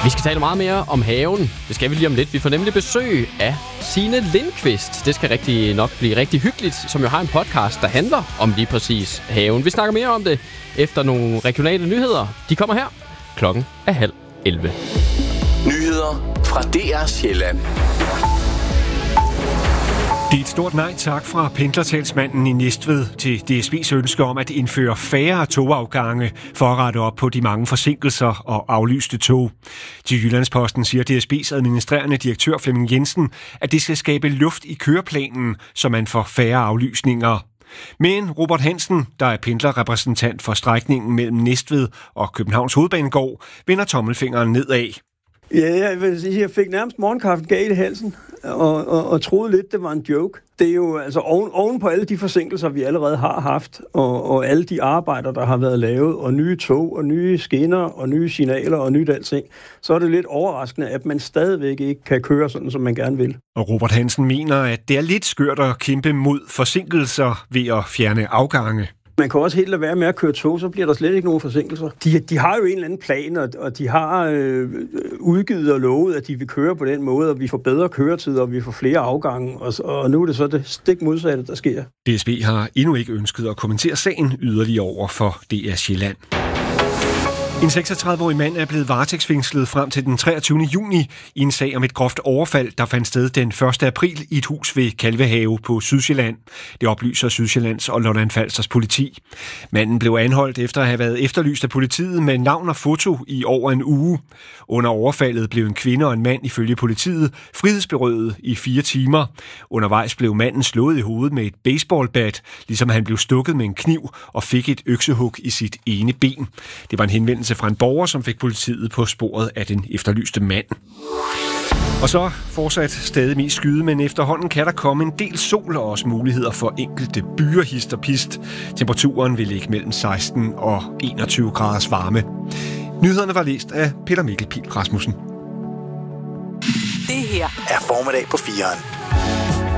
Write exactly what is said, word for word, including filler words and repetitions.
Vi skal tale meget mere om haven. Det skal vi lige om lidt. Vi får nemlig besøg af Signe Lindqvist. Det skal rigtig nok blive rigtig hyggeligt, som jo har en podcast, der handler om lige præcis haven. Vi snakker mere om det efter nogle regionale nyheder. De kommer her. Klokken er halv elleve. Nyheder fra D R Sjælland. Det er et stort nej tak fra pendlertalsmanden i Næstved til D S B's ønske om at indføre færre togafgange for at rette op på de mange forsinkelser og aflyste tog. Til Jyllandsposten siger D S B's administrerende direktør Flemming Jensen, at det skal skabe luft i køreplanen, så man får færre aflysninger. Men Robert Hansen, der er pendlerrepræsentant for strækningen mellem Næstved og Københavns Hovedbanegård, vender tommelfingeren nedad. Ja, jeg vil sige, jeg fik nærmest morgenkaffen galt i halsen, og, og, og troede lidt, det var en joke. Det er jo altså oven, oven på alle de forsinkelser, vi allerede har haft, og, og alle de arbejder, der har været lavet, og nye tog, og nye skinner, og nye signaler, og nyt alting, så er det lidt overraskende, at man stadigvæk ikke kan køre sådan, som man gerne vil. Og Robert Hansen mener, at det er lidt skørt at kæmpe mod forsinkelser ved at fjerne afgange. Man kan også helt lade være med at køre tog, så bliver der slet ikke nogen forsinkelser. De, de har jo en eller anden plan, og, og de har øh, udgivet og lovet, at de vil køre på den måde, og vi får bedre køretider, og vi får flere afgange, og, og nu er det så det stik modsatte, der sker. D S B har endnu ikke ønsket at kommentere sagen yderligere over for D R Sjælland. En seksogtredive-årig mand er blevet varetægtsfængslet frem til den treogtyvende juni i en sag om et groft overfald, der fandt sted den første april i et hus ved Kalvehave på Sydsjælland. Det oplyser Sydsjællands og Lolland-Falsters politi. Manden blev anholdt efter at have været efterlyst af politiet med navn og foto i over en uge. Under overfaldet blev en kvinde og en mand ifølge politiet frihedsberøvet i fire timer. Undervejs blev manden slået i hovedet med et baseballbat, ligesom han blev stukket med en kniv og fik et øksehug i sit ene ben. Det var en henvendelse fra en borger, som fik politiet på sporet af den efterlyste mand. Og så fortsat stadig mest skyde, men efterhånden kan der komme en del sol og også muligheder for enkelte byer hist og pist. Temperaturen vil ligge mellem seksten og enogtyve graders varme. Nyhederne var læst af Peter Mikkel Pihl Rasmussen. Det her er Formiddag på fireren.